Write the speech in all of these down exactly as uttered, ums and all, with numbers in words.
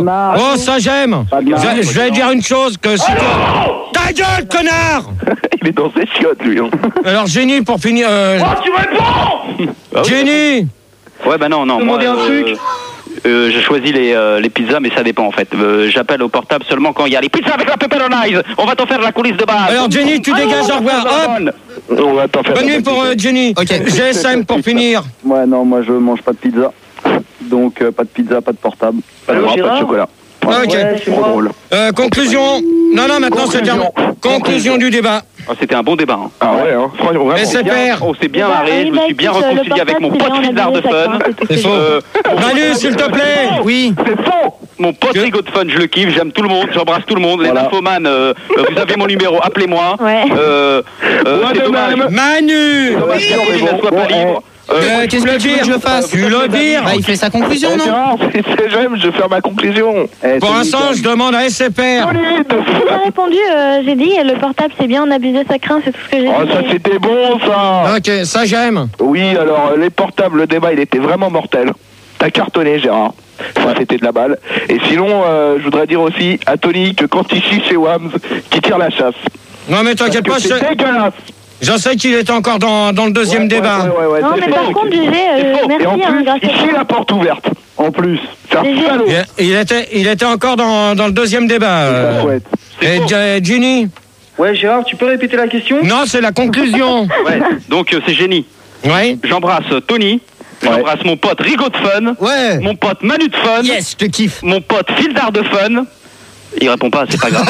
Oh, oh, ça j'aime. Je, je vais dire une chose que si toi... Ta gueule, connard. Il est dans ses chiottes, lui. Hein. Alors, Jenny, pour finir... Euh... Oh, tu réponds. Ah, Jenny. Ouais, bah non, non. Demandez moi, un euh, truc. Euh, je choisis les, euh, les pizzas, mais ça dépend en fait. Euh, J'appelle au portable seulement quand il y a les pizzas avec la pepperonize. On va t'en faire la coulisse de base. Alors, Jenny, tu dégages, au revoir. Hop. On va t'en faire. Bonne nuit pour euh, Jenny. Ok. G S M pour finir. Ouais, non, moi je mange pas de pizza. Donc euh, pas de pizza, pas de portable. Pas de Allô, bras, pas de Gérard chocolat. Ah, ok. Ouais, c'est Trop moi. drôle. Euh, conclusion. Non, non, maintenant c'est terminé. Conclusion du débat. Oh, c'était un bon débat. Hein. Ah ouais, hein. Franchement, vraiment. S F R. On s'est bien Bah, marré, je me suis bien réconcilié avec mon pote Fildard de Fun. C'est faux. Euh, Manu, s'il te plaît. Oui. C'est faux. mon pote Rigo de Fun, je le kiffe, j'aime tout le monde, j'embrasse tout le monde. Les Voilà. infomanes, euh, euh, vous avez mon numéro, appelez-moi. Ouais. Euh, euh, c'est dommage. Manu. Dommage que Kevin ne soit pas libre. Euh, Euh, tu Qu'est-ce me le que tu veux dire que je fasse Tu le dire Bah, il fait sa conclusion, Eh, non? Gérard, c'est c'est- j'aime, je vais faire ma conclusion. Eh, Pour c'est l'instant, nickel. je demande à S F R. J'ai répondu, euh, j'ai dit, le portable c'est bien, on abusait sa crainte, c'est tout ce que j'ai Oh, dit. ça c'était bon, ça. Ok, ça j'aime. Oui, alors les portables, le débat, il était vraiment mortel. T'as cartonné, Gérard. Ça, c'était de la balle. Et sinon, euh, je voudrais dire aussi à Tony que quand il chie chez Wams, qui tire la chasse. Non mais t'inquiète pas, Parce que je, c'est dégueulasse. je sais qu'il est encore dans, dans le deuxième Ouais, débat. ouais, ouais, ouais, Non, c'est mais faux. par contre, G G, C'est euh, faux. merci, Et en hein, plus, grâce il à chie toi. la porte ouverte. En plus. C'est un G G. salaud. Il, il était, il était encore dans, dans le deuxième débat. Ça euh. chouette. Et J- Ginny? Ouais, Gérard, tu peux répéter la question? Non, c'est la conclusion. Ouais, donc euh, c'est génie. Oui. J'embrasse euh, Tony, j'embrasse mon pote Rigo de Fun, Ouais. mon pote Manu de Fun, Yes, je te kiffe. mon pote Fildard de Fun. Il répond pas, c'est pas grave.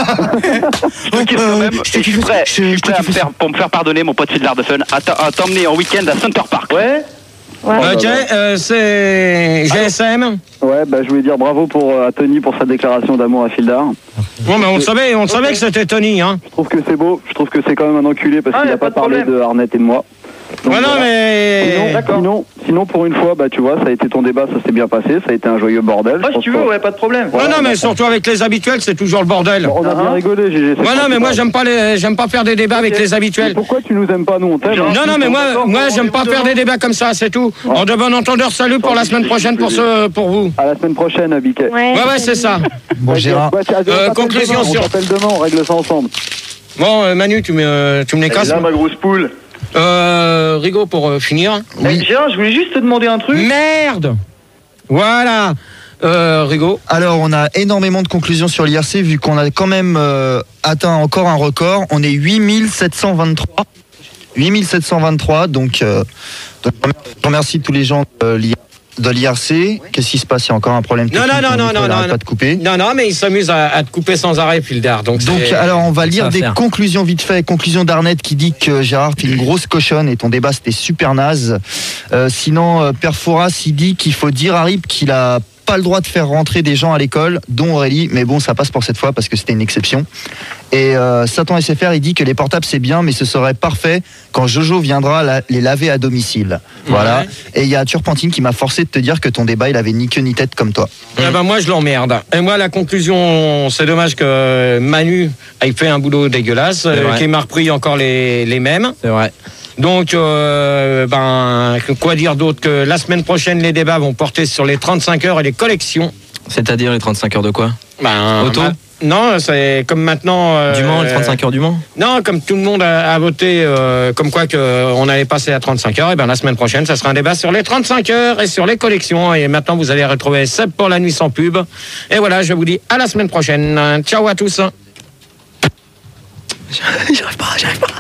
Je te kiffe quand même. je te et je suis kiffe prêt, aussi, je suis je te prêt à kiffe me faire, pour me faire pardonner, mon pote Fildard de Fun, à t- à t'emmener en week-end à Center Park. Ouais. Ouais. Ok, euh, c'est G S M. Ouais, bah je voulais dire bravo pour, euh, à Tony pour sa déclaration d'amour à Fildar. Bon, mais on le savait, on le savait que c'était Tony, hein. Je trouve que c'est beau, je trouve que c'est quand même un enculé parce Ah, qu'il y a n'a pas, pas de parlé problème. de Arnett et de moi. Donc, Ouais, non, voilà. mais. Sinon, sinon, sinon, pour une fois, bah tu vois, ça a été ton débat, ça s'est bien passé, ça a été un joyeux bordel. Ah, Je si pense tu veux, qu'on- ouais, pas de problème. Non, non, mais surtout avec les habituels, c'est toujours le bordel. On a bien Uh-huh. rigolé, G G. c'est Ouais, non, mais moi, principal. j'aime pas les, j'aime pas faire des débats avec les Mais habituels. pourquoi tu nous aimes pas, nous on t'aime hein. Non, non, mais moi, moi, j'aime pas faire des débats comme ça, c'est tout. En de bon entendeur, salut pour la semaine prochaine pour ce, pour vous. À la semaine prochaine, Biquet. Ouais, Ouais, ouais, c'est ça. Bon, Gérard. Ouais, tiens, on Euh, s'appelle conclusion demain, sur- On s'appelle demain, on règle ça ensemble. Bon, euh, Manu, tu me, tu me les casses. Là, ma grosse poule. Euh, Rigo pour euh, finir. Eh, Gérard, je voulais juste te demander un truc. Merde. Voilà. Euh, Rigo. Alors, on a énormément de conclusions sur l'I R C, vu qu'on a quand même euh, atteint encore un record. On est huit mille sept cent vingt-trois. huit mille sept cent vingt-trois, donc, euh, donc je remercie tous les gens de l'I R C. De l'I R C, qu'est-ce qui se passe? Il y a encore un problème Non, technique. non, non, on non, dit non, qu'on non, arrête non. pas de couper. Non, non, mais il s'amuse à, à te couper sans arrêt, Fildar. Donc, Donc, c'est- alors, on va lire ça va des faire. conclusions vite fait. Conclusion d'Arnett qui dit que Gérard fait une grosse cochonne et ton débat c'était super naze. Euh, sinon, euh, Perforas, il dit qu'il faut dire à Rip qu'il a pas le droit de faire rentrer des gens à l'école, dont Aurélie, mais bon, ça passe pour cette fois parce que c'était une exception. Et euh, Satan S F R, il dit que les portables c'est bien, mais ce serait parfait quand Jojo viendra la- les laver à domicile. Voilà. Ouais. Et il y a Turpentine qui m'a forcé de te dire que ton débat, il avait ni queue ni tête comme toi. Eh ben moi je l'emmerde. Et moi la conclusion, c'est dommage que Manu ait fait un boulot dégueulasse, euh, vrai. qu'il m'a repris encore les, les mêmes. C'est vrai. Donc euh, ben quoi dire d'autre que la semaine prochaine les débats vont porter sur les trente-cinq heures et les collections. C'est-à-dire les trente-cinq heures de quoi? Ben, Auto ma- Non, c'est comme maintenant. euh, Du Mans, les trente-cinq heures du Mans? Non, comme tout le monde a, a voté, euh, comme quoi que euh, on allait passer à trente-cinq heures, et ben la semaine prochaine, ça sera un débat sur les trente-cinq heures et sur les collections. Et maintenant, vous allez retrouver Seb pour la nuit sans pub. Et voilà, je vous dis à la semaine prochaine. Ciao à tous. J'arrive pas, j'arrive pas.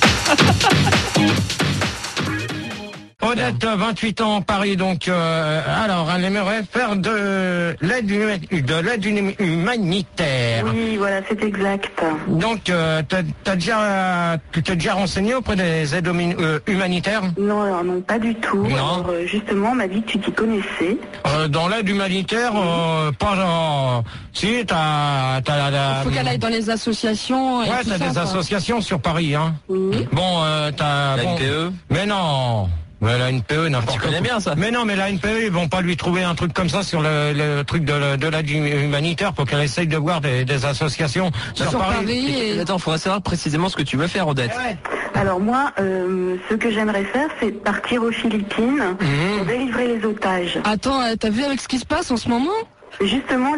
Odette, vingt-huit ans, Paris, donc, euh, alors, elle aimerait faire de l'aide huma- de l'aide hum- humanitaire. Oui, voilà, c'est exact. Donc, euh, t'as, t'as déjà, tu t'es déjà renseigné auprès des aides humi- euh, humanitaires? Non, alors non, pas du tout. Non. Alors, euh, justement, on m'a dit que tu t'y connaissais. Euh, dans l'aide humanitaire, euh, pas genre... Si, t'as... t'as, t'as- Il faut qu'elle aille dans les associations. Et Ouais, tout t'as ça, des quoi. associations sur Paris, hein. Oui. Bon, euh, t'as... La bon, N P E? Mais non. Mais la N P E, n'importe Tu quoi. connais bien ça? Mais non, mais la N P E, ils vont pas lui trouver un truc comme ça sur le, le truc de, la- de l'aide humanitaire pour qu'elle essaye de voir des, des associations sur, Sur Paris. Paris et- Attends, faudrait savoir précisément ce que tu veux faire, Odette. Alors moi, euh, ce que j'aimerais faire, c'est partir aux Philippines Mhm. pour délivrer les otages. Attends, euh, t'as vu avec ce qui se passe en ce moment? Justement,